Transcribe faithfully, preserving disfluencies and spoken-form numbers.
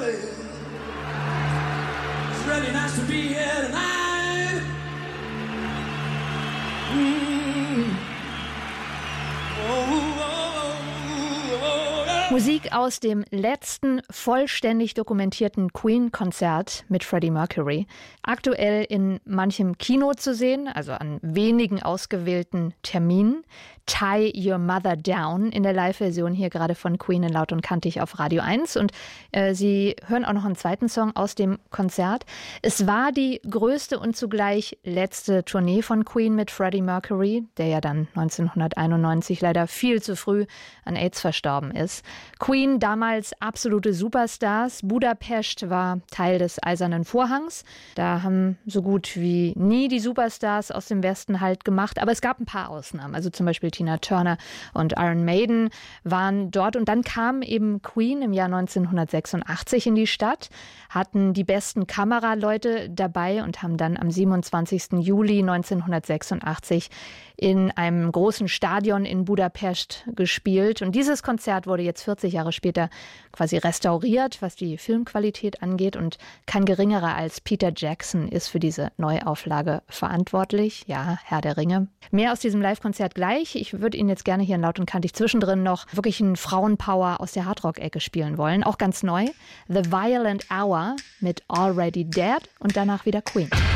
lovely. It's really nice to be here tonight. Mm. Oh, oh, oh, oh, yeah. Musik aus dem letzten vollständig dokumentierten Queen-Konzert mit Freddie Mercury. Aktuell in manchem Kino zu sehen, also an wenigen ausgewählten Terminen. Tie Your Mother Down in der Live-Version hier gerade von Queen in Laut und Kantig auf Radio eins. Und äh, Sie hören auch noch einen zweiten Song aus dem Konzert. Es war die größte und zugleich letzte Tournee von Queen mit Freddie Mercury, der ja dann neunzehnhunderteinundneunzig leider viel zu früh an AIDS verstorben ist. Queen, damals absolute Superstars. Budapest war Teil des Eisernen Vorhangs. Da haben so gut wie nie die Superstars aus dem Westen Halt gemacht. Aber es gab ein paar Ausnahmen. Also zum Beispiel Tina Turner und Iron Maiden waren dort. Und dann kam eben Queen im Jahr neunzehnhundertsechsundachtzig in die Stadt, hatten die besten Kameraleute dabei und haben dann am siebenundzwanzigsten Juli neunzehnhundertsechsundachtzig in einem großen Stadion in Budapest gespielt. Und dieses Konzert wurde jetzt vierzig Jahre später quasi restauriert, was die Filmqualität angeht. Und kein geringerer als Peter Jackson ist für diese Neuauflage verantwortlich. Ja, Herr der Ringe. Mehr aus diesem Live-Konzert gleich. Ich würde Ihnen jetzt gerne hier in Laut und Kantig zwischendrin noch wirklich einen Frauenpower aus der Hardrock-Ecke spielen wollen. Auch ganz neu. The Violent Hour mit Already Dead und danach wieder Queen.